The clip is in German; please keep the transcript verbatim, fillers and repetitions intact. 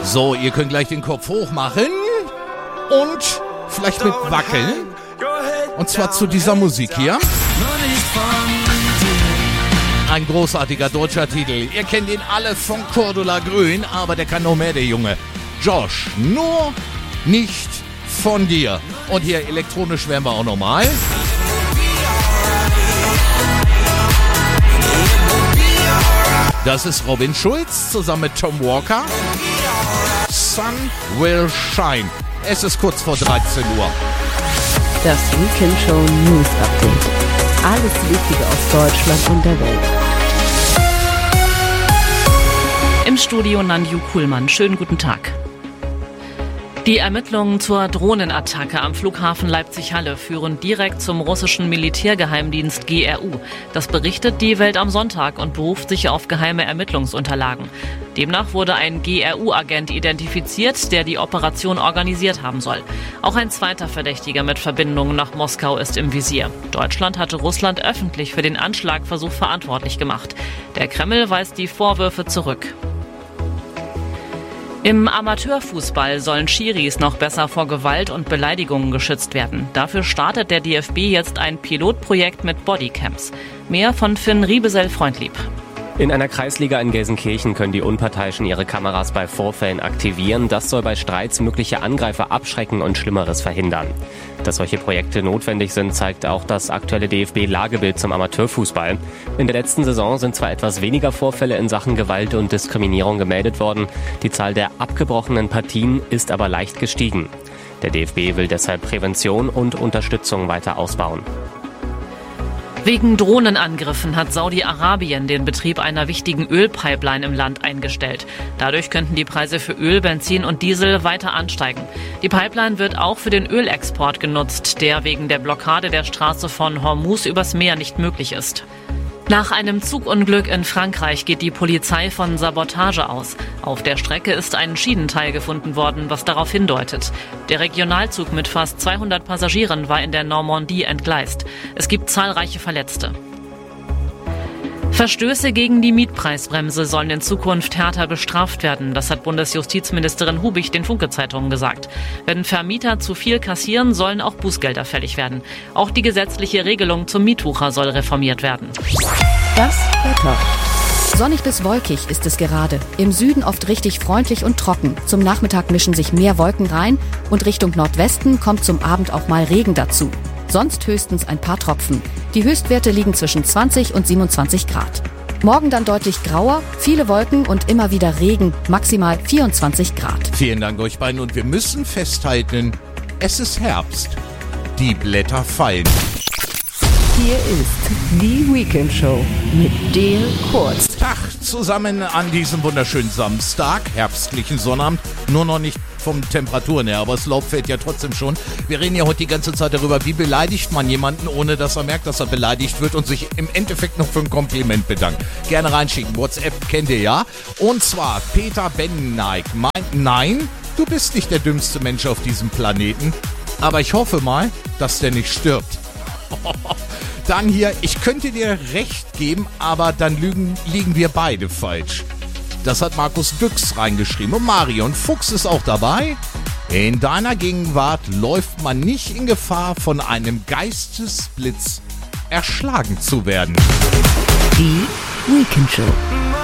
So, ihr könnt gleich den Kopf hoch machen und vielleicht mit wackeln. Und zwar zu dieser Musik hier. Ein großartiger deutscher Titel. Ihr kennt ihn alle von Cordula Grün, aber der kann noch mehr, der Junge. Josh, nur nicht von dir. Und hier elektronisch werden wir auch nochmal. Das ist Robin Schulz zusammen mit Tom Walker. Sun Will Shine. Es ist kurz vor dreizehn Uhr. Das Weekend Show News Update. Alles Wichtige aus Deutschland und der Welt. Im Studio Nanju Kuhlmann. Schönen guten Tag. Die Ermittlungen zur Drohnenattacke am Flughafen Leipzig-Halle führen direkt zum russischen Militärgeheimdienst G R U. Das berichtet die Welt am Sonntag und beruft sich auf geheime Ermittlungsunterlagen. Demnach wurde ein G R U-Agent identifiziert, der die Operation organisiert haben soll. Auch ein zweiter Verdächtiger mit Verbindungen nach Moskau ist im Visier. Deutschland hatte Russland öffentlich für den Anschlagversuch verantwortlich gemacht. Der Kreml weist die Vorwürfe zurück. Im Amateurfußball sollen Schiris noch besser vor Gewalt und Beleidigungen geschützt werden. Dafür startet der D F B jetzt ein Pilotprojekt mit Bodycams. Mehr von Finn Riebesell-Freundlieb. In einer Kreisliga in Gelsenkirchen können die Unparteiischen ihre Kameras bei Vorfällen aktivieren. Das soll bei Streits mögliche Angreifer abschrecken und Schlimmeres verhindern. Dass solche Projekte notwendig sind, zeigt auch das aktuelle D F B-Lagebild zum Amateurfußball. In der letzten Saison sind zwar etwas weniger Vorfälle in Sachen Gewalt und Diskriminierung gemeldet worden, die Zahl der abgebrochenen Partien ist aber leicht gestiegen. Der D F B will deshalb Prävention und Unterstützung weiter ausbauen. Wegen Drohnenangriffen hat Saudi-Arabien den Betrieb einer wichtigen Ölpipeline im Land eingestellt. Dadurch könnten die Preise für Öl, Benzin und Diesel weiter ansteigen. Die Pipeline wird auch für den Ölexport genutzt, der wegen der Blockade der Straße von Hormuz übers Meer nicht möglich ist. Nach einem Zugunglück in Frankreich geht die Polizei von Sabotage aus. Auf der Strecke ist ein Schienenteil gefunden worden, was darauf hindeutet. Der Regionalzug mit fast zweihundert Passagieren war in der Normandie entgleist. Es gibt zahlreiche Verletzte. Verstöße gegen die Mietpreisbremse sollen in Zukunft härter bestraft werden. Das hat Bundesjustizministerin Hubig den Funke-Zeitungen gesagt. Wenn Vermieter zu viel kassieren, sollen auch Bußgelder fällig werden. Auch die gesetzliche Regelung zum Mietwucher soll reformiert werden. Das Wetter. Sonnig bis wolkig ist es gerade. Im Süden oft richtig freundlich und trocken. Zum Nachmittag mischen sich mehr Wolken rein und Richtung Nordwesten kommt zum Abend auch mal Regen dazu. Sonst höchstens ein paar Tropfen. Die Höchstwerte liegen zwischen zwanzig und siebenundzwanzig Grad. Morgen dann deutlich grauer, viele Wolken und immer wieder Regen, maximal vierundzwanzig Grad. Vielen Dank euch beiden und wir müssen festhalten, es ist Herbst. Die Blätter fallen. Hier ist die Weekend Show mit Dale Kurz. Tag zusammen an diesem wunderschönen Samstag, herbstlichen Sonnabend, nur noch nicht vom Temperaturen her, aber das Laub fällt ja trotzdem schon. Wir reden ja heute die ganze Zeit darüber, wie beleidigt man jemanden, ohne dass er merkt, dass er beleidigt wird und sich im Endeffekt noch für ein Kompliment bedankt. Gerne reinschicken, WhatsApp kennt ihr ja. Und zwar Peter Benneneig meint, nein, du bist nicht der dümmste Mensch auf diesem Planeten, aber ich hoffe mal, dass der nicht stirbt. Dann hier, ich könnte dir recht geben, aber dann lügen, liegen wir beide falsch. Das hat Markus Düx reingeschrieben. Und Marion Fuchs ist auch dabei. In deiner Gegenwart läuft man nicht in Gefahr, von einem Geistesblitz erschlagen zu werden. Die Weekend Show.